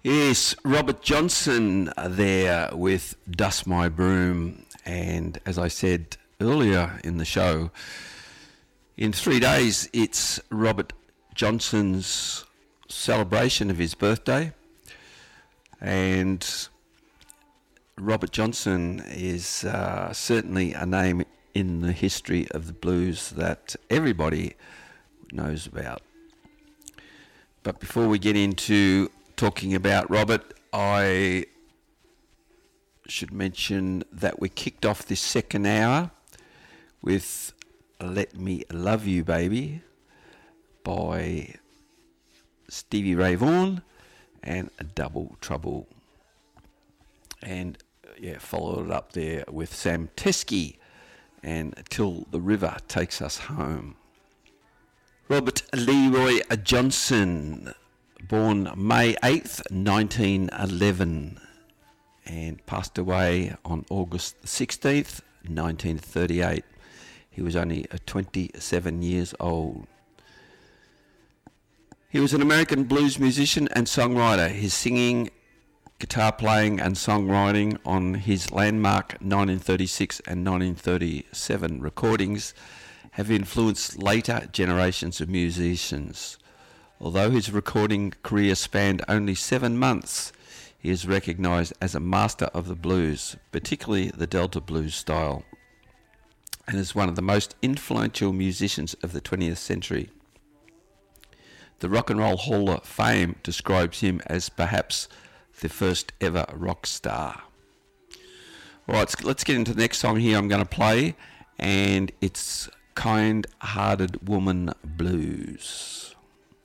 Yes, Robert Johnson there with Dust My Broom. And as I said earlier in the show, in 3 days it's Robert Johnson's celebration of his birthday. And Robert Johnson is certainly a name in the history of the blues that everybody knows about. But before we get into talking about Robert, I should mention that we kicked off this second hour with Let Me Love You Baby by Stevie Ray Vaughan and Double Trouble. And followed it up there with Sam Teskey and Till the River Takes Us Home. Robert Leroy Johnson, born May 8th, 1911, and passed away on August 16th, 1938. He was only 27 years old. He was an American blues musician and songwriter. His singing, guitar playing and songwriting on his landmark 1936 and 1937 recordings have influenced later generations of musicians. Although his recording career spanned only 7 months, he is recognised as a master of the blues, particularly the Delta blues style, and is one of the most influential musicians of the 20th century. The Rock and Roll Hall of Fame describes him as perhaps the first ever rock star. All right, let's get into the next song here I'm going to play, and it's Kind Hearted Woman Blues.